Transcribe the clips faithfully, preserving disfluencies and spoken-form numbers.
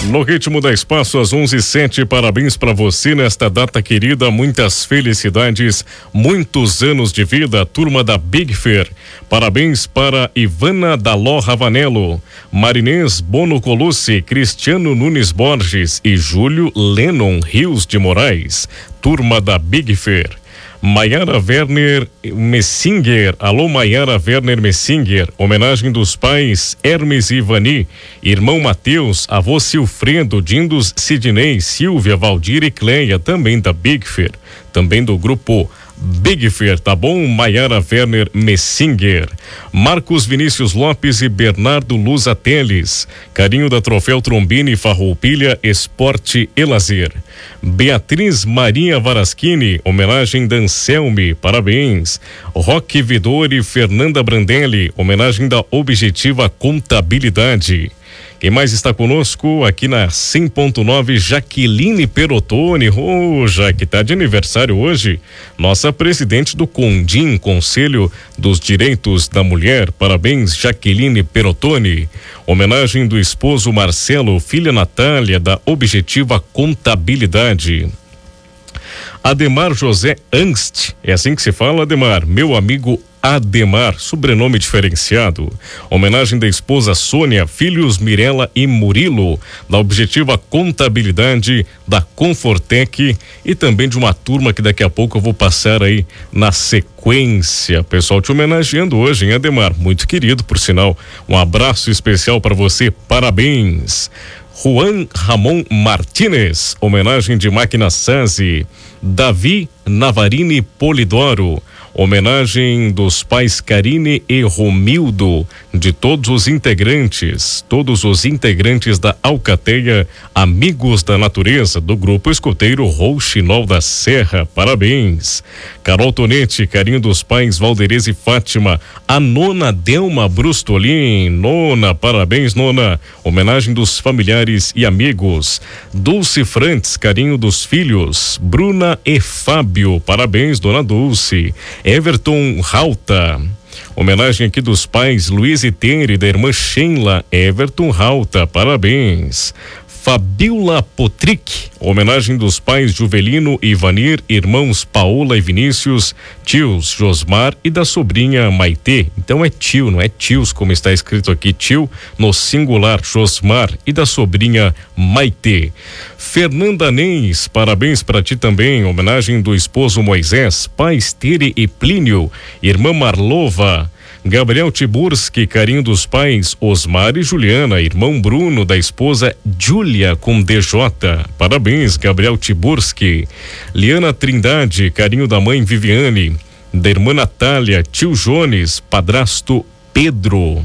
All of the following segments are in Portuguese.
No ritmo da Espaço, às onze e sete, parabéns para você nesta data querida, muitas felicidades, muitos anos de vida, turma da Big Fair. Parabéns para Ivana Daló Ravanello, Marinês Bono Colucci, Cristiano Nunes Borges e Júlio Lennon Rios de Moraes, turma da Big Fair. Maiara Werner Messinger, alô Maiara Werner Messinger, homenagem dos pais Hermes e Ivani, irmão Mateus, avô Silfredo, Dindos Sidney, Silvia, Valdir e Cleia, também da Big Fair, também do grupo Big Fair, tá bom? Maiara Werner Messinger, Marcos Vinícius Lopes e Bernardo Luza Teles, carinho da Troféu Trombini, Farroupilha, Esporte e Lazer. Beatriz Maria Varaschini, homenagem da Anselme, parabéns. Roque Vidori, Fernanda Brandelli, homenagem da Objetiva Contabilidade. Quem mais está conosco aqui na cem ponto nove, Jaqueline Perotoni. Ô, oh, Jaque, tá de aniversário hoje. Nossa presidente do CONDIM, Conselho dos Direitos da Mulher. Parabéns, Jaqueline Perotoni. Homenagem do esposo Marcelo, filha Natália, da Objetiva Contabilidade. Ademar José Angst, é assim que se fala, Ademar, meu amigo Ademar, sobrenome diferenciado. Homenagem da esposa Sônia, filhos Mirela e Murilo, da Objetiva Contabilidade, da Confortec e também de uma turma que daqui a pouco eu vou passar aí na sequência. Pessoal te homenageando hoje, hein, Ademar? Muito querido, por sinal. Um abraço especial para você, parabéns. Juan Ramon Martínez, homenagem de Máquina Sazzi. Davi Navarini Polidoro, homenagem dos pais Karine e Romildo, de todos os integrantes, todos os integrantes da Alcateia, Amigos da Natureza, do grupo escoteiro Rouxinol da Serra, parabéns. Carol Tonetti, carinho dos pais Valderez e Fátima, a nona Delma Brustolin, nona, parabéns nona, homenagem dos familiares e amigos. Dulce Frantz, carinho dos filhos, Bruna e Fábio, parabéns dona Dulce. Everton Rauta, homenagem aqui dos pais Luiz e Tere, da irmã Sheila. Everton Rauta, parabéns. Fabiola Potric, homenagem dos pais Juvelino e Ivanir, irmãos Paola e Vinícius, tios Josmar e da sobrinha Maitê. Então é tio, não é tios como está escrito aqui, tio no singular, Josmar, e da sobrinha Maitê. Fernanda Neis, parabéns para ti também, homenagem do esposo Moisés, pais Tere e Plínio, irmã Marlova. Gabriel Tiburski, carinho dos pais Osmar e Juliana, irmão Bruno, da esposa Júlia com D J. Parabéns, Gabriel Tiburski. Liana Trindade, carinho da mãe Viviane, da irmã Natália, tio Jones, padrasto Pedro.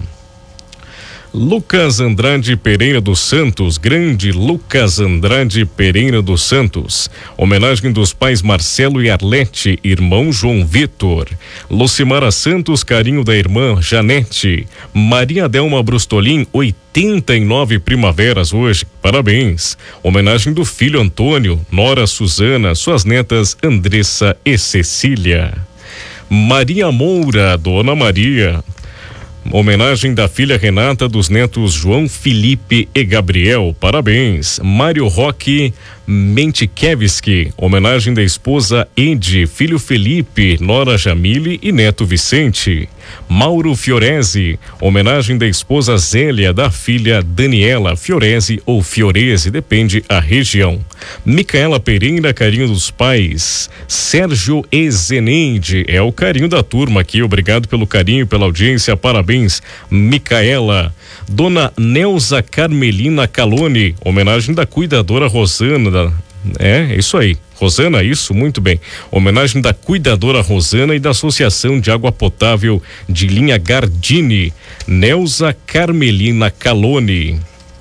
Lucas Andrade Pereira dos Santos, grande Lucas Andrade Pereira dos Santos, homenagem dos pais Marcelo e Arlete, irmão João Vitor. Lucimara Santos, carinho da irmã Janete. Maria Delma Brustolin, oitenta e nove primaveras hoje, parabéns. Homenagem do filho Antônio, nora Suzana, suas netas Andressa e Cecília. Maria Moura, dona Maria, homenagem da filha Renata, dos netos João Felipe e Gabriel, parabéns. Mário Roque Mentikevski, homenagem da esposa Edi, filho Felipe, nora Jamile e neto Vicente. Mauro Fiorese, homenagem da esposa Zélia, da filha Daniela, Fiorese ou Fiorese, depende a região. Micaela Pereira, carinho dos pais Sérgio e Zeneide, é o carinho da turma aqui, obrigado pelo carinho, pela audiência, parabéns Micaela. Dona Neuza Carmelina Calone, homenagem da cuidadora Rosana, da, é, é isso aí, Rosana, isso, muito bem. Homenagem da cuidadora Rosana e da Associação de Água Potável de Linha Gardini, Neuza Carmelina Calone.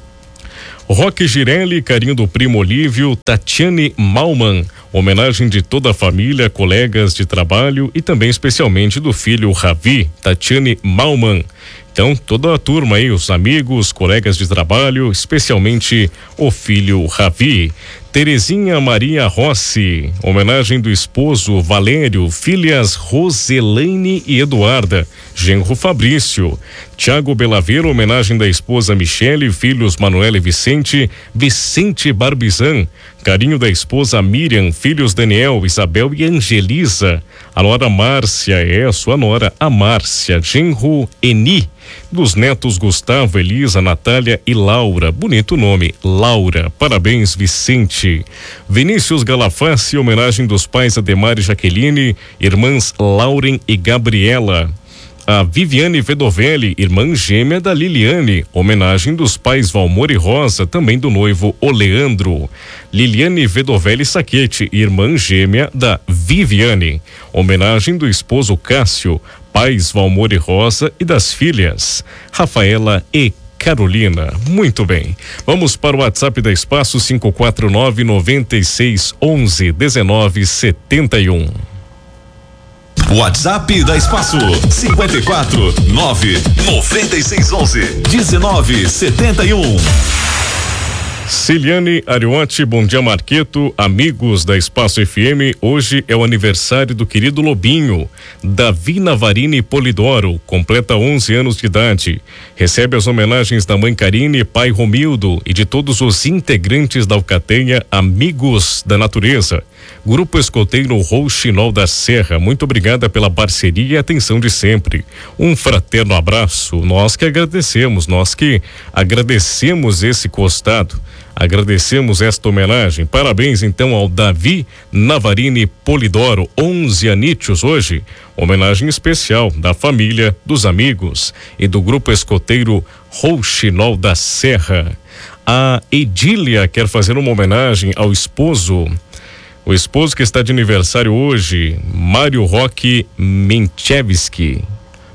Roque Girelli, carinho do primo Olívio, Tatiane Malman, homenagem de toda a família, colegas de trabalho e também especialmente do filho Ravi, Tatiane Malman. Então, toda a turma aí, os amigos, colegas de trabalho, especialmente o filho Ravi. Terezinha Maria Rossi, homenagem do esposo Valério, filhas Roselaine e Eduarda, genro Fabrício. Tiago Belaveiro, homenagem da esposa Michele, filhos Manuel e Vicente, Vicente Barbizan. Carinho da esposa Miriam, filhos Daniel, Isabel e Angelisa. A nora Márcia, é a sua nora, a Márcia, genro Eni. Dos netos Gustavo, Elisa, Natália e Laura. Bonito nome, Laura. Parabéns, Vicente. Vinícius Galafassi, homenagem dos pais Ademar e Jaqueline, irmãs Lauren e Gabriela. A Viviane Vedovelli, irmã gêmea da Liliane, homenagem dos pais Valmor e Rosa, também do noivo Oleandro. Liliane Vedovelli Saquete, irmã gêmea da Viviane, homenagem do esposo Cássio, pais Valmor e Rosa e das filhas Rafaela e Carolina. Muito bem, vamos para o WhatsApp da Espaço cinco quatro nove, nove seis, onze, dezenove, setenta e um. WhatsApp da Espaço cinquenta e quatro, nove, nove seis, onze, dezenove, setenta e um. Ciliane Ariotti, bom dia Marqueto, amigos da Espaço F M, hoje é o aniversário do querido Lobinho, Davi Navarini Polidoro, completa onze anos de idade, recebe as homenagens da mãe Karine, pai Romildo e de todos os integrantes da Alcateia, amigos da natureza. Grupo Escoteiro Rouxinol da Serra, muito obrigada pela parceria e atenção de sempre. Um fraterno abraço, nós que agradecemos, nós que agradecemos esse costado, agradecemos esta homenagem. Parabéns então ao Davi Navarini Polidoro, onze anitos hoje, homenagem especial da família, dos amigos e do Grupo Escoteiro Rouxinol da Serra. A Edília quer fazer uma homenagem ao esposo, o esposo que está de aniversário hoje, Mário Roque Menchevski.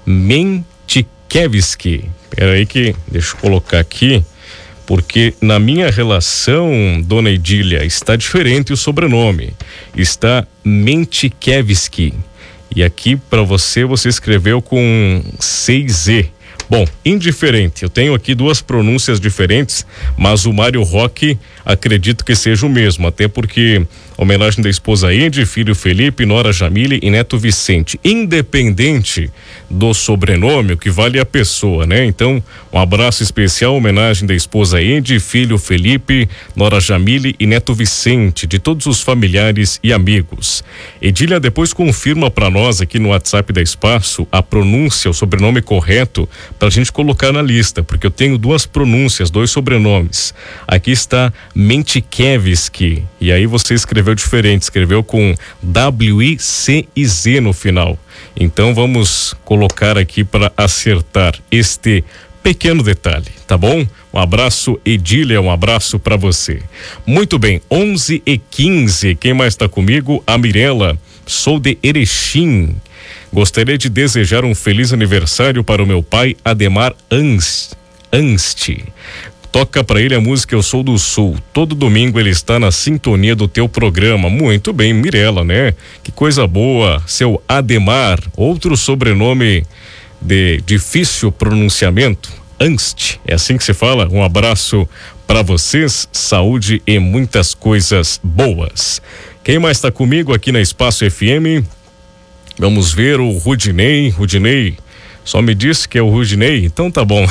Menchevski. Espera aí que, deixa eu colocar aqui, porque na minha relação, dona Edília, está diferente o sobrenome. Está Menchevski. E aqui para você, você escreveu com seis Z. Bom, indiferente, eu tenho aqui duas pronúncias diferentes, mas o Mário Roque acredito que seja o mesmo, até porque homenagem da esposa Ende, filho Felipe, nora Jamile e neto Vicente, independente do sobrenome, o que vale é a pessoa, né? Então, um abraço especial, homenagem da esposa Ende, filho Felipe, nora Jamile e neto Vicente, de todos os familiares e amigos. Edília depois confirma para nós aqui no WhatsApp da Espaço a pronúncia, o sobrenome correto, para a gente colocar na lista, porque eu tenho duas pronúncias, dois sobrenomes. Aqui está Menchevski, e aí você escreveu diferente, escreveu com W I C I Z no final. Então vamos colocar aqui para acertar este pequeno detalhe, tá bom? Um abraço, Edília, um abraço para você. Muito bem, onze e quinze, quem mais está comigo? A Mirela, sou de Erechim. Gostaria de desejar um feliz aniversário para o meu pai Ademar Anst. Anst. Toca para ele a música Eu Sou do Sul. Todo domingo ele está na sintonia do teu programa. Muito bem, Mirela, né? Que coisa boa. Seu Ademar, outro sobrenome de difícil pronunciamento. Anst, é assim que se fala? Um abraço para vocês, saúde e muitas coisas boas. Quem mais está comigo aqui na Espaço F M? Vamos ver o Rudinei. Rudinei, só me disse que é o Rudinei, então tá bom.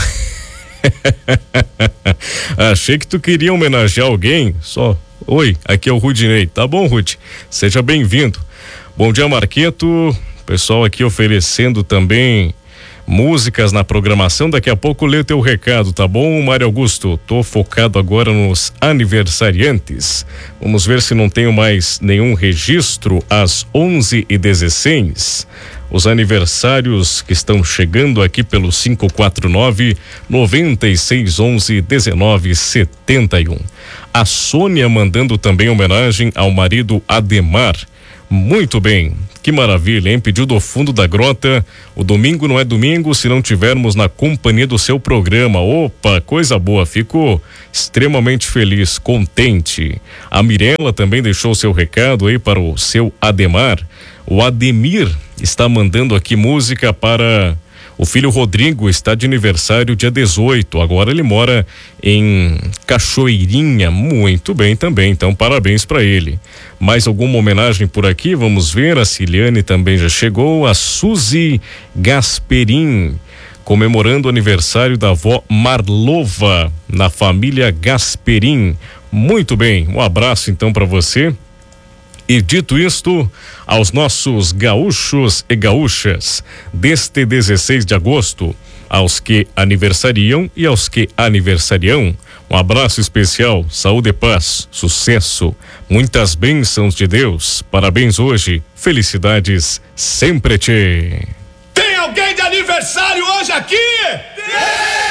Achei que tu queria homenagear alguém, só. Oi, aqui é o Rudinei. Tá bom, Rudy? Seja bem-vindo. Bom dia, Marqueto. Pessoal aqui oferecendo também músicas na programação. Daqui a pouco lê o teu recado, tá bom, Mário Augusto? Tô focado agora nos aniversariantes. Vamos ver se não tenho mais nenhum registro às onze e dezesseis. Os aniversários que estão chegando aqui pelo cinco quatro nove, nove seis, onze, dezenove, setenta e um. A Sônia mandando também homenagem ao marido Ademar. Muito bem, que maravilha, hein? Pediu do fundo da grota. O domingo não é domingo se não tivermos na companhia do seu programa. Opa, coisa boa, fico extremamente feliz, contente. A Mirela também deixou seu recado aí para o seu Ademar. O Ademir está mandando aqui música para O filho Rodrigo está de aniversário dia dezoito. Agora ele mora em Cachoeirinha. Muito bem também. Então, parabéns para ele. Mais alguma homenagem por aqui? Vamos ver. A Ciliane também já chegou. A Suzy Gasperin, comemorando o aniversário da avó Marlova, na família Gasperin. Muito bem. Um abraço então para você. E dito isto, aos nossos gaúchos e gaúchas deste dezesseis de agosto, aos que aniversariam e aos que aniversariam, um abraço especial, saúde e paz, sucesso, muitas bênçãos de Deus, parabéns hoje, felicidades sempre, tchê. Tem alguém de aniversário hoje aqui? Tem!